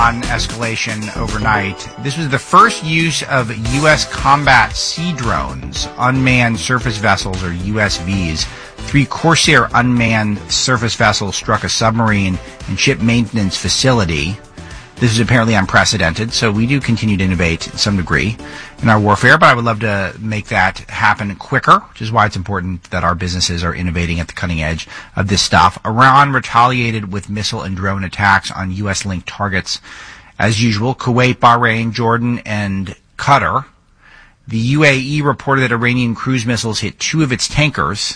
On escalation overnight. This was the first use of U.S. combat sea drones, unmanned surface vessels, or USVs. 3 Corsair unmanned surface vessels struck a submarine and ship maintenance facility. This is apparently unprecedented, so we do continue to innovate to some degree in our warfare, but I would love to make that happen quicker, which is why it's important that our businesses are innovating at the cutting edge of this stuff. Iran retaliated with missile and drone attacks on U.S.-linked targets. As usual, Kuwait, Bahrain, Jordan, and Qatar. The UAE reported that Iranian cruise missiles hit 2 of its tankers,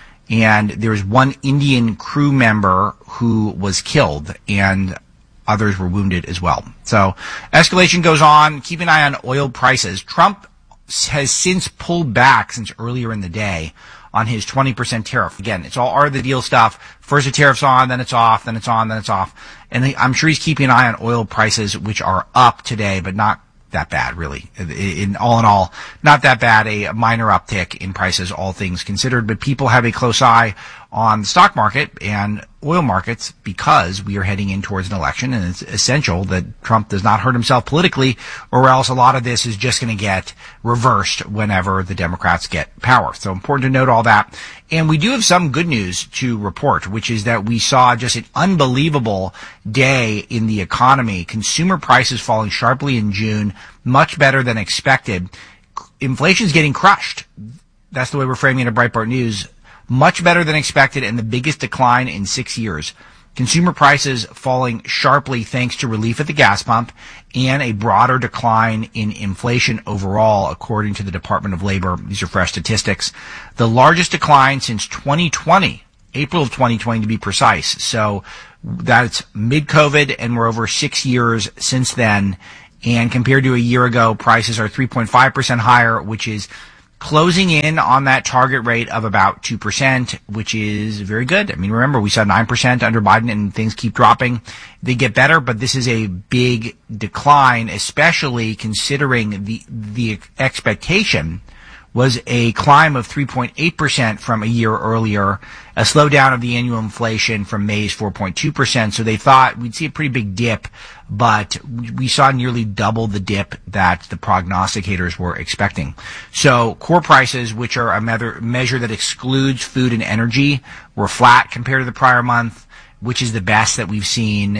and there was 1 Indian crew member who was killed, and others were wounded as well. So escalation goes on. Keep an eye on oil prices. Trump has since pulled back since earlier in the day on his 20% tariff. Again, it's all art of the deal stuff. First the tariff's on, then it's off, then it's on, then it's off. And I'm sure he's keeping an eye on oil prices, which are up today, but not that bad, really. In all, not that bad. A minor uptick in prices, all things considered. But people have a close eye on the stock market and oil markets because we are heading in towards an election, and it's essential that Trump does not hurt himself politically, or else a lot of this is just going to get reversed whenever the Democrats get power. So important to note all that. And we do have some good news to report, which is that we saw just an unbelievable day in the economy. Consumer prices falling sharply in June, much better than expected. Inflation's getting crushed. That's the way we're framing it at Breitbart News. Much better than expected, and the biggest decline in 6 years. Consumer prices falling sharply thanks to relief at the gas pump and a broader decline in inflation overall, according to the Department of Labor. These are fresh statistics. The largest decline since 2020, April of 2020 to be precise. So that's mid-COVID, and we're over 6 years since then. And compared to a year ago, prices are 3.5% higher, which is closing in on that target rate of about 2%, which is very good. I mean, remember, we saw 9% under Biden, and things keep dropping. They get better, but this is a big decline, especially considering the expectation was a climb of 3.8% from a year earlier, a slowdown of the annual inflation from May's 4.2%. So they thought we'd see a pretty big dip, but we saw nearly double the dip that the prognosticators were expecting. So core prices, which are a measure that excludes food and energy, were flat compared to the prior month, which is the best that we've seen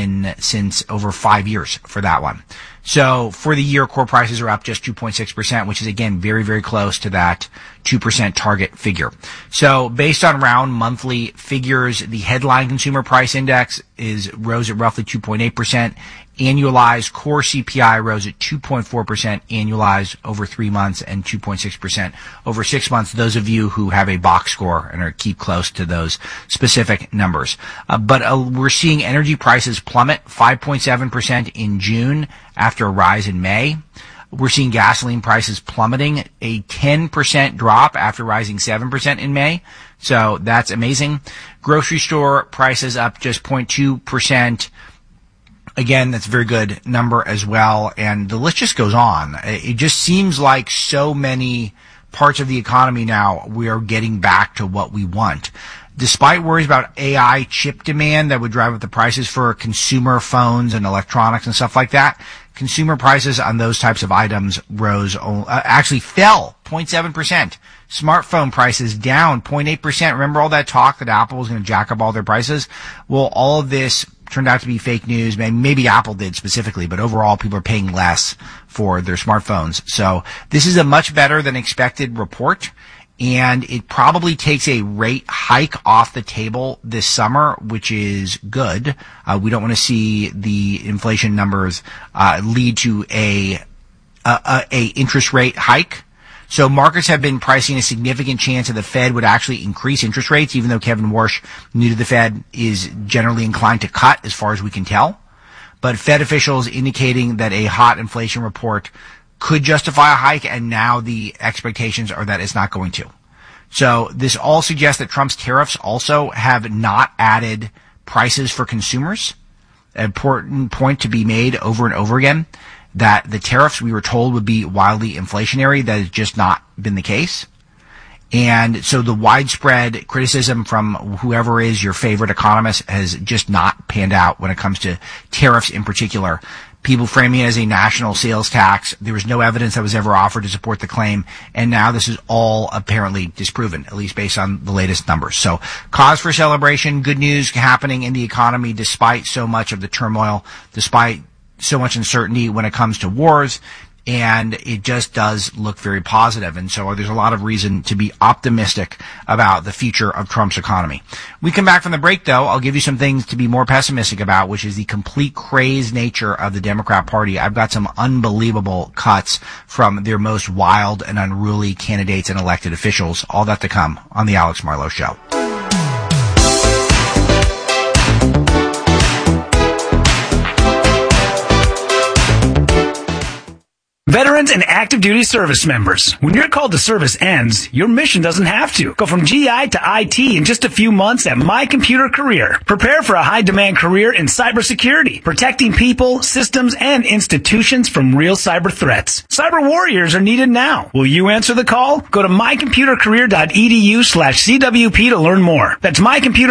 since over 5 years for that one. So for the year, core prices are up just 2.6%, which is again very, very close to that 2% target figure. So based on round monthly figures, the headline consumer price index rose at roughly 2.8%. Annualized core CPI rose at 2.4% annualized over 3 months and 2.6% over 6 months. Those of you who have a box score and keep close to those specific numbers. But we're seeing energy prices plummet 5.7% in June after a rise in May. We're seeing gasoline prices plummeting, a 10% drop after rising 7% in May. So that's amazing. Grocery store prices up just 0.2%. Again, that's a very good number as well. And the list just goes on. It just seems like so many parts of the economy now, we are getting back to what we want. Despite worries about AI chip demand that would drive up the prices for consumer phones and electronics and stuff like that, consumer prices on those types of items actually fell 0.7%. Smartphone prices down 0.8%. Remember all that talk that Apple was going to jack up all their prices? Well, all of this turned out to be fake news. Maybe Apple did specifically, but overall people are paying less for their smartphones. So this is a much better than expected report, and it probably takes a rate hike off the table this summer, which is good. We don't want to see the inflation numbers lead to a interest rate hike. So markets have been pricing a significant chance that the Fed would actually increase interest rates, even though Kevin Warsh, new to the Fed, is generally inclined to cut as far as we can tell. But Fed officials indicating that a hot inflation report could justify a hike, and now the expectations are that it's not going to. So this all suggests that Trump's tariffs also have not added prices for consumers. An important point to be made over and over again, that the tariffs we were told would be wildly inflationary. That has just not been the case. And so the widespread criticism from whoever is your favorite economist has just not panned out when it comes to tariffs in particular. People framing it as a national sales tax. There was no evidence that was ever offered to support the claim. And now this is all apparently disproven, at least based on the latest numbers. So cause for celebration, good news happening in the economy despite so much of the turmoil, despite so much uncertainty when it comes to wars. And it just does look very positive. And so there's a lot of reason to be optimistic about the future of Trump's economy. We come back from the break, though. I'll give you some things to be more pessimistic about, which is the complete crazed nature of the Democrat Party. I've got some unbelievable cuts from their most wild and unruly candidates and elected officials. All that to come on the Alex Marlow Show. Veterans and active duty service members, when your call to service ends, your mission doesn't have to. Go from GI to IT in just a few months at My Computer Career. Prepare for a high-demand career in cybersecurity, protecting people, systems, and institutions from real cyber threats. Cyber warriors are needed now. Will you answer the call? Go to mycomputercareer.edu/CWP to learn more. That's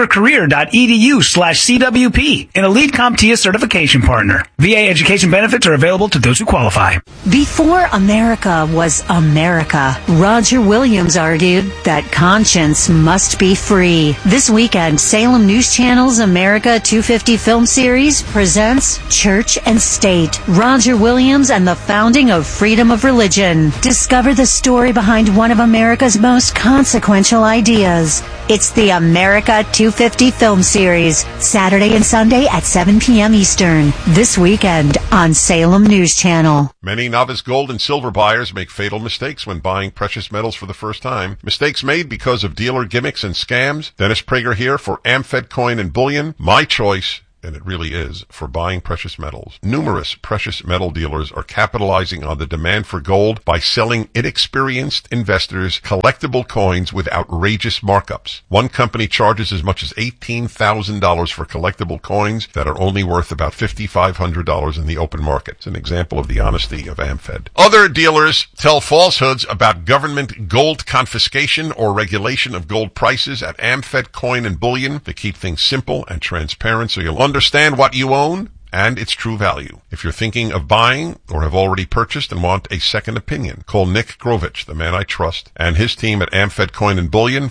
mycomputercareer.edu/CWP, an elite CompTIA certification partner. VA education benefits are available to those who qualify. Before America was America, Roger Williams argued that conscience must be free. This weekend, Salem News Channel's America 250 film series presents Church and State, Roger Williams and the Founding of Freedom of Religion. Discover the story behind one of America's most consequential ideas. It's the America 250 film series, Saturday and Sunday at 7 p.m. Eastern. This weekend on Salem News Channel. Many novice gold and silver buyers make fatal mistakes when buying precious metals for the first time. Mistakes made because of dealer gimmicks and scams. Dennis Prager here for AmFed Coin and Bullion. My choice, and it really is, for buying precious metals. Numerous precious metal dealers are capitalizing on the demand for gold by selling inexperienced investors collectible coins with outrageous markups. One company charges as much as $18,000 for collectible coins that are only worth about $5,500 in the open market. It's an example of the honesty of AmFed. Other dealers tell falsehoods about government gold confiscation or regulation of gold prices at AmFed Coin and Bullion to keep things simple and transparent so you'll understand what you own and its true value. If you're thinking of buying or have already purchased and want a second opinion, call Nick Grovich, the man I trust, and his team at AmFed Coin and Bullion,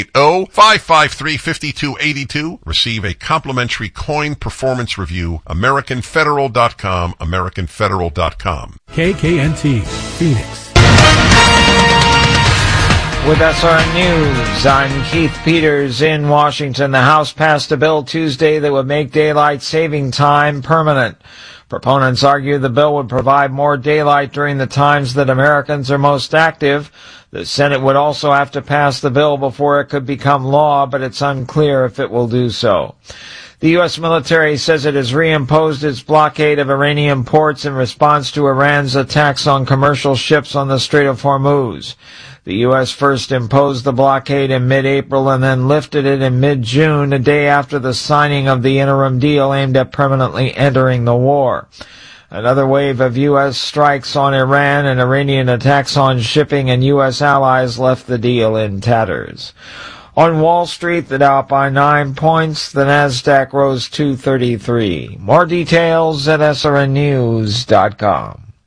480-553-5282. Receive a complimentary coin performance review, AmericanFederal.com, AmericanFederal.com. KKNT, Phoenix. With SRN News, I'm Keith Peters in Washington. The House passed a bill Tuesday that would make daylight saving time permanent. Proponents argue the bill would provide more daylight during the times that Americans are most active. The Senate would also have to pass the bill before it could become law, but it's unclear if it will do so. The U.S. military says it has reimposed its blockade of Iranian ports in response to Iran's attacks on commercial ships on the Strait of Hormuz. The U.S. first imposed the blockade in mid-April and then lifted it in mid-June, a day after the signing of the interim deal aimed at permanently ending the war. Another wave of U.S. strikes on Iran and Iranian attacks on shipping and U.S. allies left the deal in tatters. On Wall Street, the Dow up by 9 points, the Nasdaq rose 233. More details at srnnews.com.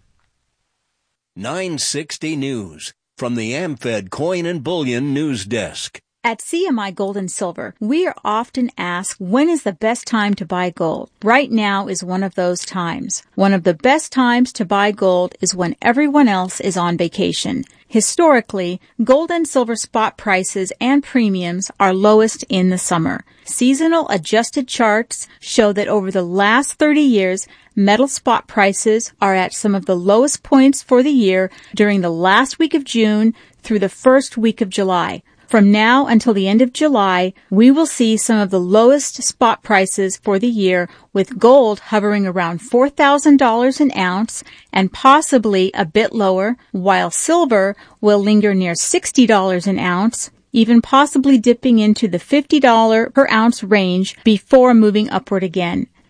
960 News. From the AmFed Coin and Bullion News Desk. At CMI Gold and Silver, we are often asked, when is the best time to buy gold? Right now is one of those times. One of the best times to buy gold is when everyone else is on vacation. Historically, gold and silver spot prices and premiums are lowest in the summer. Seasonal adjusted charts show that over the last 30 years, metal spot prices are at some of the lowest points for the year during the last week of June through the first week of July. From now until the end of July, we will see some of the lowest spot prices for the year, with gold hovering around $4,000 an ounce and possibly a bit lower, while silver will linger near $60 an ounce, even possibly dipping into the $50 per ounce range before moving upward again.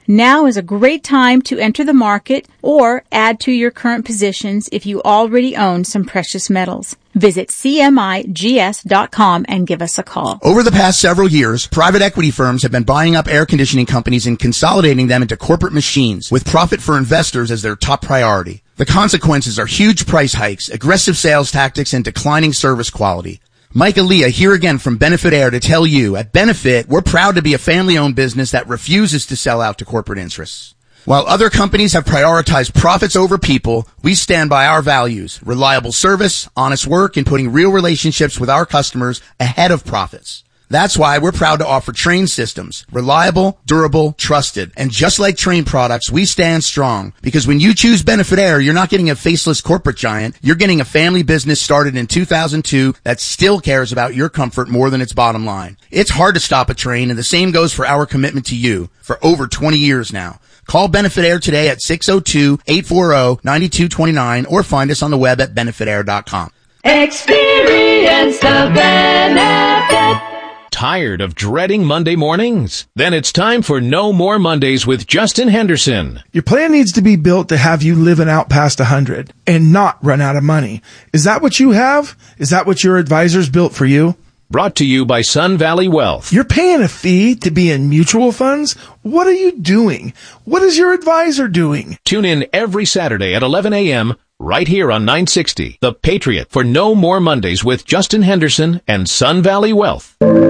Now is a great time to enter the market or add to your current positions if you already own some precious metals. Visit CMIGS.com and give us a call. Over the past several years, private equity firms have been buying up air conditioning companies and consolidating them into corporate machines with profit for investors as their top priority. The consequences are huge price hikes, aggressive sales tactics, and declining service quality. Mike Aaliyah here again from Benefit Air to tell you, at Benefit, we're proud to be a family-owned business that refuses to sell out to corporate interests. While other companies have prioritized profits over people, we stand by our values: reliable service, honest work, and putting real relationships with our customers ahead of profits. That's why we're proud to offer Trane systems. Reliable, durable, trusted. And just like Trane products, we stand strong. Because when you choose Benefit Air, you're not getting a faceless corporate giant. You're getting a family business started in 2002 that still cares about your comfort more than its bottom line. It's hard to stop a Trane, and the same goes for our commitment to you for over 20 years now. Call Benefit Air today at 602-840-9229 or find us on the web at benefitair.com. Experience the benefit. Tired of dreading Monday mornings? Then it's time for No More Mondays with Justin Henderson. Your plan needs to be built to have you living out past 100 and not run out of money. Is that what you have? Is that what your advisors built for you? Brought to you by Sun Valley Wealth. You're paying a fee to be in mutual funds? What are you doing? What is your advisor doing? Tune in every Saturday at 11 a.m. right here on 960, The Patriot, for No More Mondays with Justin Henderson and Sun Valley Wealth.